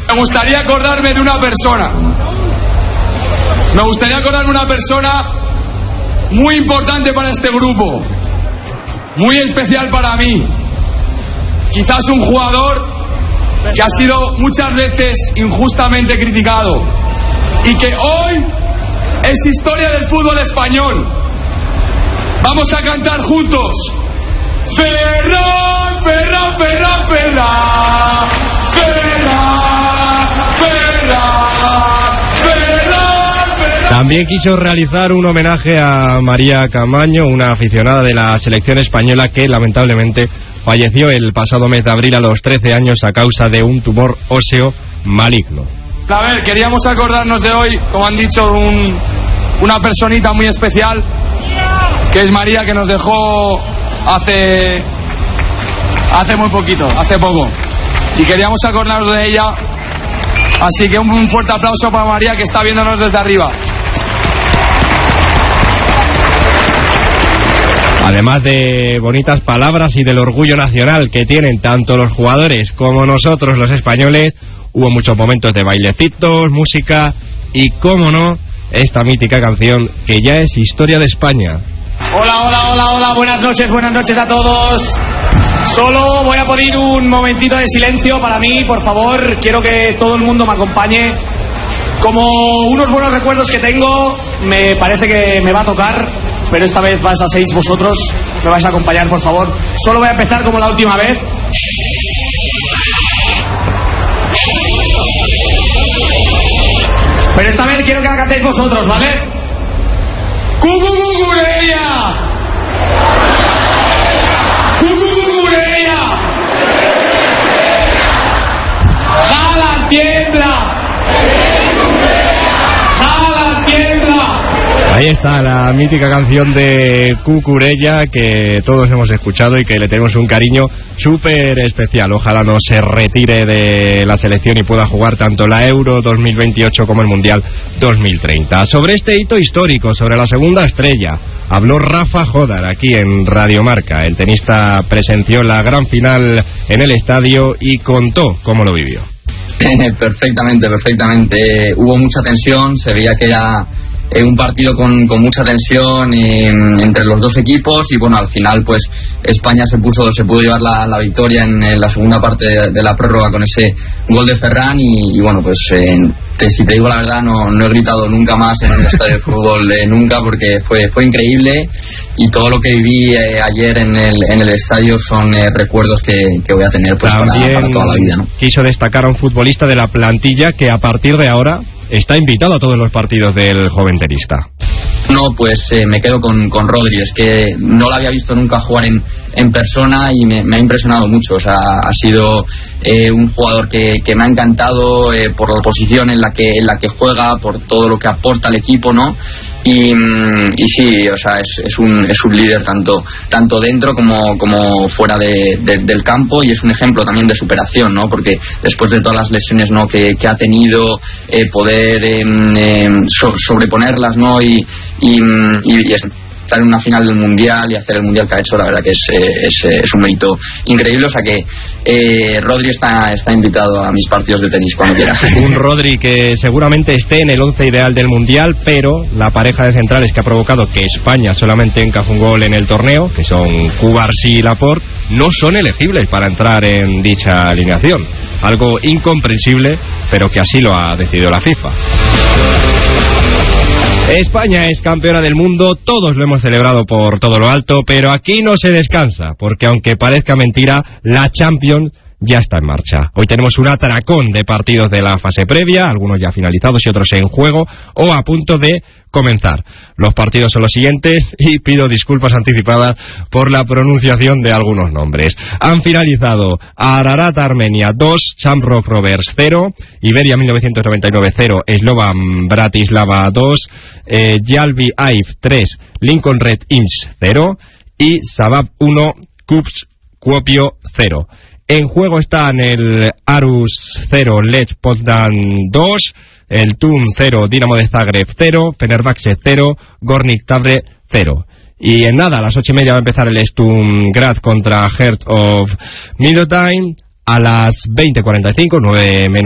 Me gustaría acordarme de una persona. Me gustaría acordarme de una persona muy importante para este grupo, muy especial para mí. Quizás un jugador que ha sido muchas veces injustamente criticado y que hoy es historia del fútbol español. Vamos a cantar juntos. Ferran, Ferran, Ferran, Ferran, Ferran, Ferran, Ferran, Ferran. También quiso realizar un homenaje a María Camaño, una aficionada de la selección española que lamentablemente falleció el pasado mes de abril a los 13 años a causa de un tumor óseo maligno. A ver, queríamos acordarnos de hoy, como han dicho, una personita muy especial, que es María, que nos dejó hace muy poquito, hace poco. Y queríamos acordarnos de ella, así que un fuerte aplauso para María, que está viéndonos desde arriba. Además de bonitas palabras y del orgullo nacional que tienen tanto los jugadores como nosotros los españoles, hubo muchos momentos de bailecitos, música y, cómo no, esta mítica canción que ya es historia de España. Hola, hola, hola, hola, buenas noches a todos. Solo voy a pedir un momentito de silencio para mí, por favor. Quiero que todo el mundo me acompañe. Como unos buenos recuerdos que tengo, me parece que me va a tocar, pero esta vez vais a seis vosotros. Me vais a acompañar, por favor. Solo voy a empezar como la última vez. Pero esta vez quiero que la cantéis vosotros, ¿vale? ¡Cucucucureya! ¡Cucucucureya! ¡Jala, tiembla! ¡Jala, tiembla! Ahí está la mítica canción de Cucurella que todos hemos escuchado y que le tenemos un cariño súper especial. Ojalá no se retire de la selección y pueda jugar tanto la Euro 2028 como el Mundial 2030. Sobre este hito histórico, sobre la segunda estrella, habló Rafa Jodar aquí en Radio Marca. El tenista presenció la gran final en el estadio y contó cómo lo vivió. Perfectamente. Hubo mucha tensión, se veía que era un partido con mucha tensión entre los dos equipos y bueno, al final pues España se pudo llevar la victoria en la segunda parte de la prórroga con ese gol de Ferran y bueno, pues si te digo la verdad no he gritado nunca más en un estadio de fútbol nunca, porque fue increíble y todo lo que viví ayer en el estadio son recuerdos que voy a tener pues para toda la vida, ¿no? Quiso destacar a un futbolista de la plantilla que a partir de ahora está invitado a todos los partidos del joven tenista. No, pues me quedo con Rodri. Es que no la había visto nunca jugar en persona y me ha impresionado mucho. O sea, ha sido un jugador que me ha encantado por la posición en la que juega, por todo lo que aporta al equipo, ¿no? Y sí, o sea, es un líder tanto dentro como fuera del campo, y es un ejemplo también de superación, ¿no? Porque después de todas las lesiones, ¿no?, que ha tenido, poder sobreponerlas, ¿no? Y estar en una final del Mundial y hacer el Mundial que ha hecho, la verdad que es un mérito increíble. O sea que Rodri está invitado a mis partidos de tenis cuando quiera. Un Rodri que seguramente esté en el 11 ideal del Mundial, pero la pareja de centrales que ha provocado que España solamente encaje un gol en el torneo, que son Cubarsí y Laporte, no son elegibles para entrar en dicha alineación. Algo incomprensible, pero que así lo ha decidido la FIFA. España es campeona del mundo, todos lo hemos celebrado por todo lo alto, pero aquí no se descansa, porque aunque parezca mentira, la Champions ya está en marcha. Hoy tenemos un atracón de partidos de la fase previa, algunos ya finalizados y otros en juego o a punto de comenzar. Los partidos son los siguientes y pido disculpas anticipadas por la pronunciación de algunos nombres. Han finalizado Ararat Armenia 2, Shamrock Rovers 0, Iberia 1999 0, Slovan Bratislava 2, Jalvi Aiv 3, Lincoln Red Imps 0 y Sabab 1, Kups Kuopio 0. En juego están el Arus 0, Lech Poznan 2, el Thun 0, Dinamo de Zagreb 0, Fenerbahce 0, Gornik Tabre 0. Y en nada, a las 8:30 va a empezar el Sturm Graz contra Heart of Middelstein. A las 20:45, 9 menos